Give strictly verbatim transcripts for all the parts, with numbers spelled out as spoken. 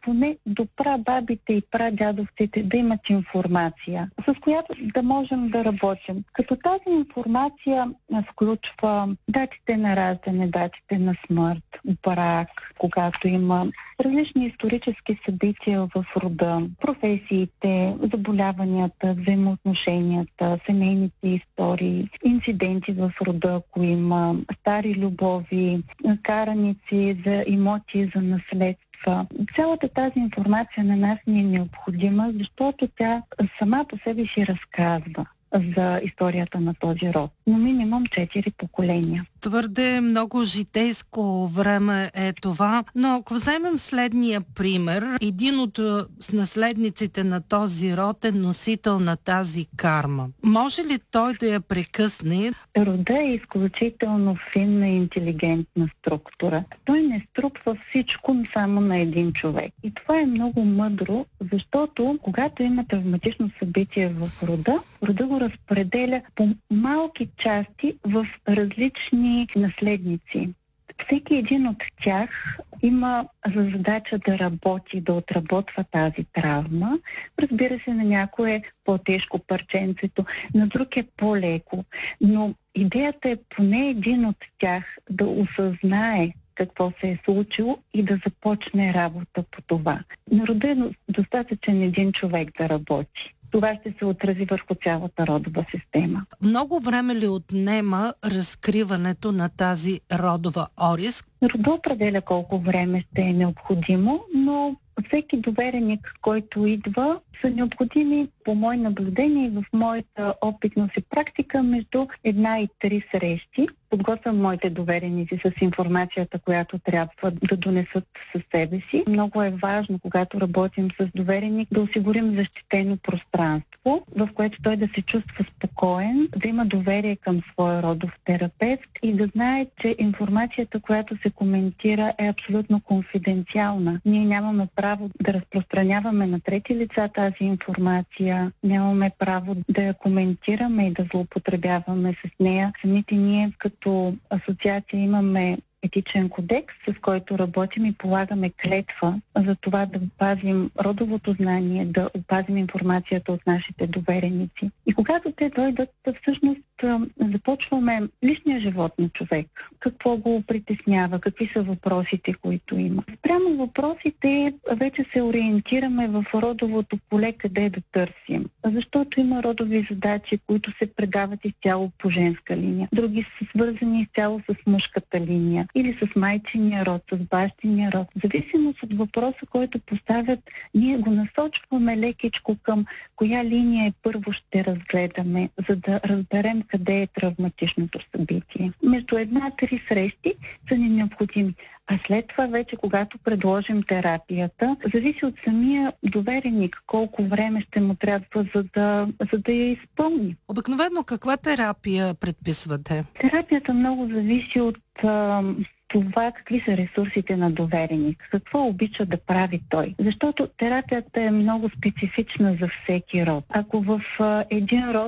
поне до прабабите и прадядовците да имат информация, с която да можем да работим. Като тази информация включва датите на раждане, датите на смърт, брак, когато има различни исторически събития в рода, професиите, заболяванията, взаимоотношенията, семейните истории, инциденти в рода, ако има стари любови, караници за имоти, за наследства. Цялата тази информация на нас ни е необходима, защото тя сама по себе си разказва за историята на този род. Но минимум четири поколения. Твърде много житейско време е това, но ако вземем следния пример, един от наследниците на този род е носител на тази карма. Може ли той да я прекъсне? Рода е изключително финна и интелигентна структура. Той не струпва всичко само на един човек. И това е много мъдро, защото когато има травматично събитие в рода, рода го разпределя по малки части в различни наследници. Всеки един от тях има за задача да работи, да отработва тази травма. Разбира се, на някой е по-тежко парченцето, на друг е по-леко. Но идеята е поне един от тях да осъзнае какво се е случило и да започне работа по това. На рода е достатъчен един човек да работи. Това ще се отрази върху цялата родова система. Много време ли отнема разкриването на тази родова орис? Рода определя колко време ще е необходимо, но всеки довереник, който идва, са необходими, по мое наблюдение и в моята опитност и практика, между една и три срещи. Подготвям моите довереници с информацията, която трябва да донесат със себе си. Много е важно, когато работим с довереник, да осигурим защитено пространство, в което той да се чувства спокоен, да има доверие към своя родов терапевт и да знае, че информацията, която се коментира, е абсолютно конфиденциална. Ние нямаме право да разпространяваме на трети лица тази информация, нямаме право да я коментираме и да злоупотребяваме с нея. Самите ние като асоциация имаме етичен кодекс, с който работим и полагаме клетва за това да опазим родовото знание, да опазим информацията от нашите довереници. И когато те дойдат, всъщност започваме личния живот на човек. Какво го притеснява, какви са въпросите, които има. Спрямо въпросите вече се ориентираме в родовото поле, къде да търсим. Защото има родови задачи, които се предават изцяло по женска линия. Други са свързани изцяло с мъжката линия или с майчиния род, с бащиния род. В зависимост от въпроса, който поставят, ние го насочваме лекичко към коя линия е първо ще разгледаме, за да разберем къде е травматичното събитие. Между една-три срещи са ни необходими. А след това вече, когато предложим терапията, зависи от самия довереник колко време ще му трябва, за да, за да я изпълни. Обикновено каква терапия предписвате? Терапията много зависи от а, това какви са ресурсите на довереник, какво обича да прави той. Защото терапията е много специфична за всеки род. Ако в а, един род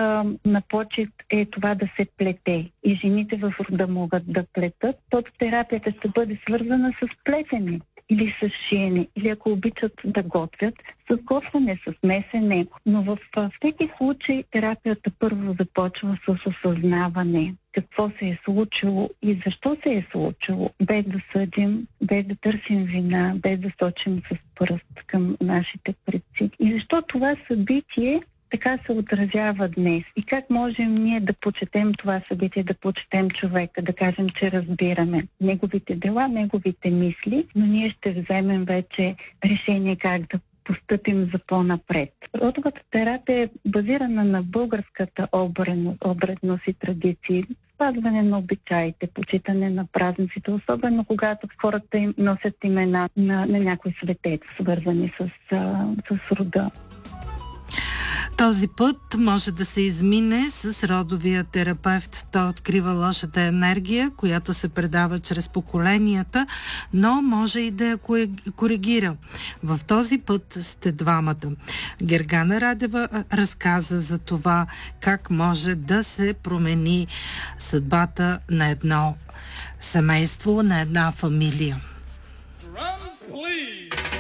на почет е това да се плете и жените в рода могат да плетат, то терапията ще бъде свързана с плетене или с шиене, или ако обичат да готвят, с готвяне, с месене. Но в всеки случай терапията първо започва с осъзнаване какво се е случило и защо се е случило, без да съдим, без да търсим вина, без да сочим с пръст към нашите предци. И защо това събитие така се отразява днес и как можем ние да почетем това събитие, да почетем човека, да кажем, че разбираме неговите дела, неговите мисли, но ние ще вземем вече решение как да постъпим за по-напред. Родовата терапия е базирана на българската обредност и традиции, спазване на обичаите, почитане на празниците, особено когато хората им носят имена на, на някой светец, свързани с, с рода. Този път може да се измине с родовия терапевт. Той открива лошата енергия, която се предава чрез поколенията, но може и да я коригира. В този път сте двамата. Гергана Радева разказа за това как може да се промени съдбата на едно семейство, на една фамилия. Drums, please.